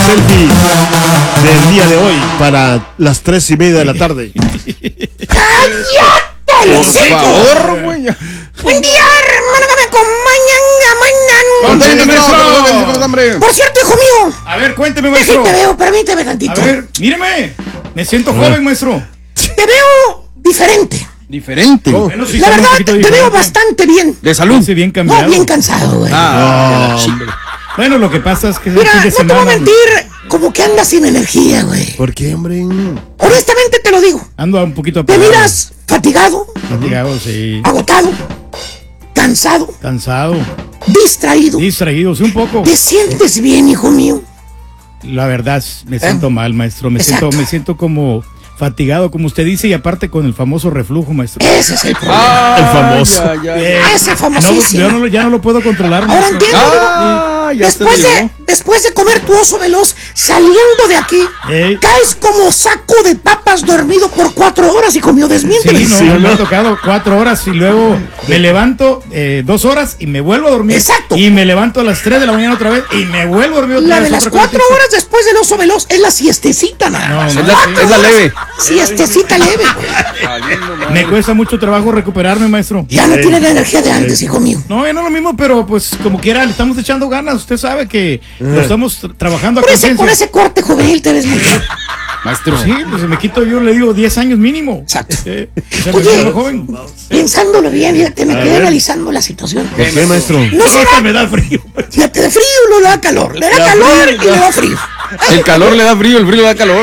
selfie del día de hoy para las 3:30 de la tarde. ¡Cállate, Por favor, güey. Buen día, hermano, que me acompañan mañana. Por cierto, hijo mío. A ver, cuénteme, Déjate maestro. veo, permíteme tantito. A ver, míreme. Me siento joven, maestro. Te veo diferente. Diferente. Bueno, sí, La sale un verdad, poquito te veo diferente. bastante bien. De salud. Parece bien cambiado. No, bien cansado, güey. Bueno, lo que pasa es que es el Mira, fin de no te voy a semana. mentir, como que andas sin energía, güey. ¿Por qué, hombre? Honestamente te lo digo. Ando un poquito Te apagado. miras fatigado, Fatigado, sí. agotado, cansado, Cansado. distraído. Distraído, sí, un poco. ¿Te sientes bien, hijo mío? La verdad, me siento mal, maestro. Me siento como fatigado, como usted dice, y aparte con el famoso reflujo, maestro. Ese es el problema. El famoso. Ese No, famosísimo. ya no lo puedo controlar, Ahora maestro. entiendo. Después de comer tu oso veloz, saliendo de aquí, caes como saco de papas dormido por 4 horas y comió desmiénteme. Sí, no, me ha tocado 4 horas y luego me levanto 2 horas y me vuelvo a dormir. Exacto. Y me levanto a las 3 de la mañana otra vez y me vuelvo a dormir otra La vez. de las otra 4 cosa. horas después del oso veloz es la siestecita, nada más. No, Es la leve. Siestecita leve, güey. Me cuesta mucho trabajo recuperarme, maestro. Ya no tiene la energía de antes, hijo mío. No, ya no es lo mismo, pero pues como quiera, le estamos echando ganas. Usted sabe que lo estamos trabajando a Por conciencia. ese corte juvenil te ves muy bien. Maestro. Sí, pues me quito, yo le digo 10 años mínimo. Exacto. Se me Oye. queda joven. Pensándolo bien, fíjate, me quedé analizando la situación. ¿Por qué, maestro? No será, Me da frío. fíjate, de frío no le da calor. Le da calor y le da frío. El calor le da frío, el frío le da calor.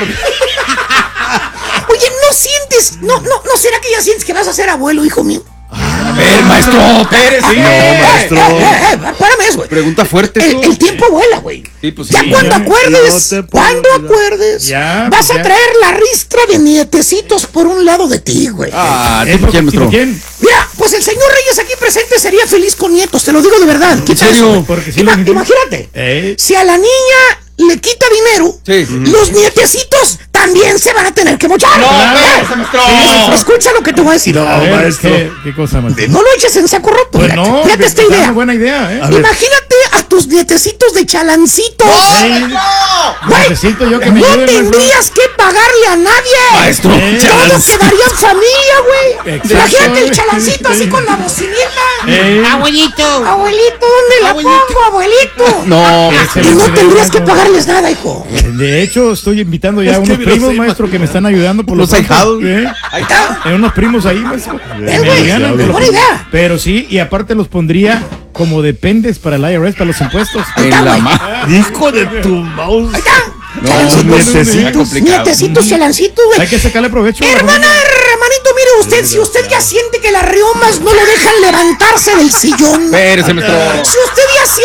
Oye, ¿no sientes? No será que ya sientes que vas a ser abuelo, hijo mío? A ver, maestro, espérese. maestro. Párame eso, güey. Pregunta fuerte. El tiempo vuela, güey. Sí, pues Ya sí. cuando ya. acuerdes, No te cuando puedo- acuerdes, Ya, vas pues a ya. traer la ristra de nietecitos por un lado de ti, güey. ¿Tipo quién, maestro? ¿Quién? Mira, pues el señor Reyes aquí presente sería feliz con nietos, te lo digo de verdad. Quita serio? eso, güey. Porque sí Imagínate, si a la niña le quita dinero, Sí. los nietecitos también se van a tener que mochar. espérese, maestro. Escucha lo que te voy a decir. A ver, maestro. ¿qué cosa, maestro? No lo eches en saco roto. Pues fíjate. no, Fíjate esta está idea. una buena idea, ¿eh? Imagínate a tus nietecitos de chalancitos. Necesito yo que me No ayuden, maestro. tendrías que pagarle a nadie. Maestro. Todos quedarían familia, güey. Exacto. Imagínate el chalancito así con la bocinita. Abuelito. Abuelito, ¿dónde la pongo, abuelito? No, Y no tendrías que pagarles nada, hijo. De hecho, estoy invitando ya a Es que unos me lo primos, sé, maestro, que me están ayudando por Los pronto. ahijados. Ahí está. Hay unos primos ahí, maestro. güey, Me alivianan, buena pero- idea. Pero sí, y aparte los pondría como dependes para el IRS, para los impuestos. en la güey. mano. Hijo de tu mouse. Ahí está. No, Chalancitos, está complicado. nietecitos, chalancitos, Hay güey. que sacarle provecho. Hermanito, mire usted, si usted ya siente que las riomas no lo dejan levantarse del sillón, Espérese, maestro. si usted ya siente